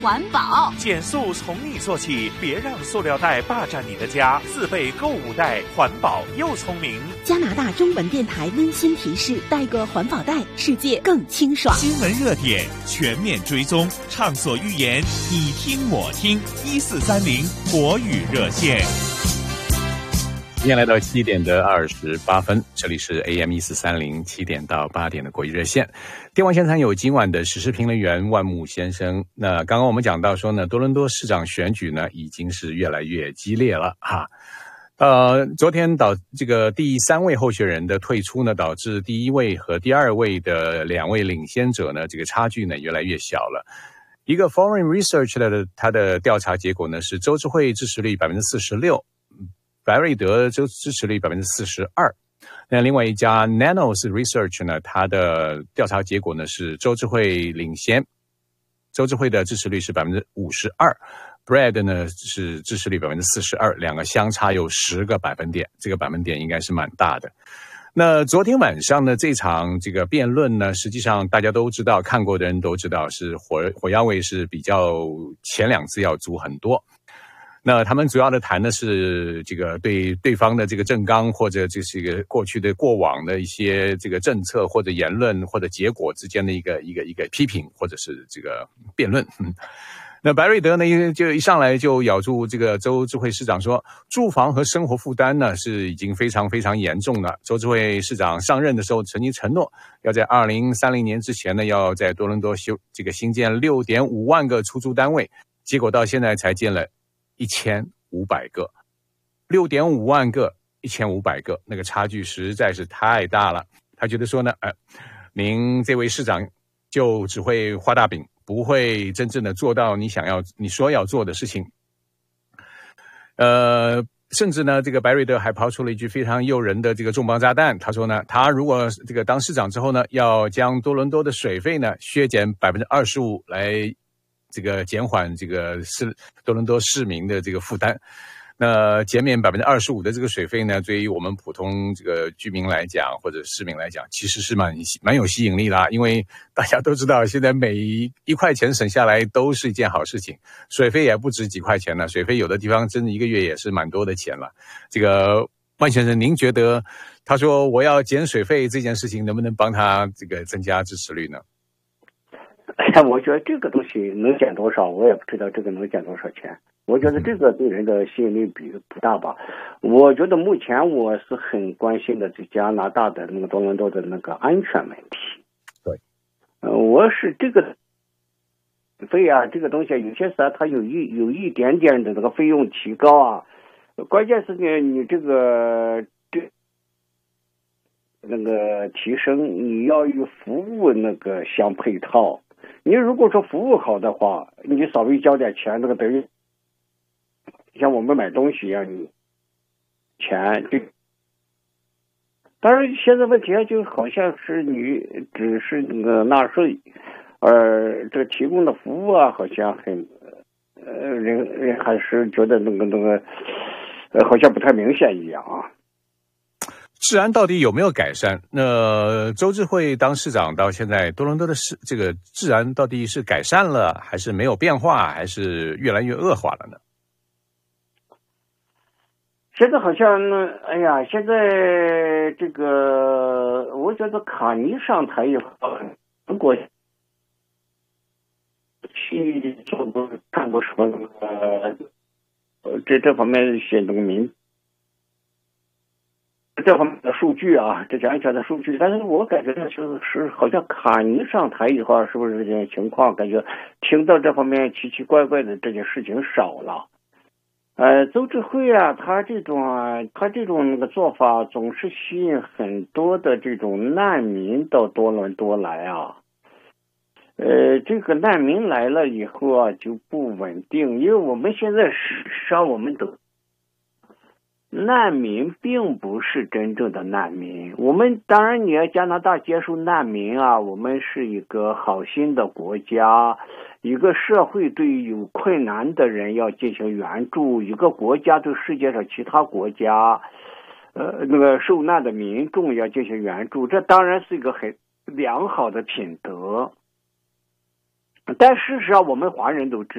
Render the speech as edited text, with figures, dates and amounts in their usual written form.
环保， 减速从你做起，别让塑料袋霸占你的家。自备购物袋，环保又聪明。 加拿大中文电台温馨提示：带个环保袋，世界更清爽。 新闻热点全面追踪，畅所欲言，你听我听。1430国语热线。 今天来到7点的28分，这里是 AM 1430 7点到8点的国际热线。电话现场有今晚的时事评论员万木先生。那刚刚我们讲到说呢，多伦多市长选举呢已经是越来越激烈了哈。昨天这个第3位候选人的退出呢，导致第1位和第2位的2位领先者呢，这个差距呢越来越小了。一个 Foreign Research 的它的调查结果呢是州知会支持率 46%。白瑞德州支持率 42%， 那另外一家 Nanos Research 呢，它的调查结果呢是州知会领先，州知会的支持率是 52%， Brad 呢是支持率 42%， 两个相差有10个百分点，这个百分点应该是蛮大的。那昨天晚上呢，这场这个辩论呢，实际上大家都知道，看过的人都知道是火药味是比较前2次要足很多。那他们主要的谈的是这个对对方的这个政纲，或者这是一个过去的过往的一些这个政策或者言论或者结果之间的一个批评，或者是这个辩论。那白瑞德呢就一上来就咬住这个州知会市长说，住房和生活负担呢是已经非常非常严重了。州知会市长上任的时候曾经承诺要在2030年之前呢，要在多伦多新建 6.5 万个出租单位，结果到现在才建了1500个，6.5 万个，1500个，那个差距实在是太大了。他觉得说呢，您这位市长就只会画大饼，不会真正的做到你说要做的事情。甚至呢，这个白瑞德还抛出了一句非常诱人的这个重磅炸弹。他说呢，他如果这个当市长之后呢，要将多伦多的水费呢削减 25% 来这个减缓这个多伦多市民的这个负担。那减免 25% 的这个水费呢，对于我们普通这个居民来讲或者市民来讲，其实是蛮有吸引力啦。因为大家都知道，现在每1块钱省下来都是一件好事情，水费也不止几块钱了，水费有的地方真的1个月也是蛮多的钱了。这个万先生，您觉得他说我要减水费这件事情能不能帮他这个增加支持率呢？ 我觉得这个东西能减多少，我也不知道这个能减多少钱。我觉得这个对人的吸引力不大吧。我觉得目前我是很关心的这加拿大的那个多伦多的那个安全问题。 对， 我是这个费啊，这个东西有些时候它有一点点的那个费用提高啊，关键是你这个那个提升，你要与服务那个相配套。你如果说服务好的话，你稍微交点钱，那个等于像我们买东西一样，你钱这。当然，现在问题就好像是你只是那个纳税，这提供的服务啊，好像很人还是觉得那个好像不太明显一样啊。 治安到底有没有改善？那州知会当市长到现在，多伦多的这个治安到底是改善了，还是没有变化，还是越来越恶化了呢？ 现在好像呢，现在这个，我觉得卡尼上台以后，如果去做过看过什么这方面一些那个这方面的数据啊，这些安全的数据，但是我感觉就是好像卡尼上台以后，是不是这件情况感觉听到这方面奇奇怪怪的这件事情少了。州知会啊，他这种那个做法总是吸引很多的这种难民到多伦多来啊。这个难民来了以后啊，就不稳定，因为我们现在实际上我们都难民并不是真正的难民。我们当然你要加拿大接受难民啊，我们是一个好心的国家，一个社会对有困难的人要进行援助，一个国家对世界上其他国家那个受难的民众要进行援助，这当然是一个很良好的品德。 但事实上我们华人都知道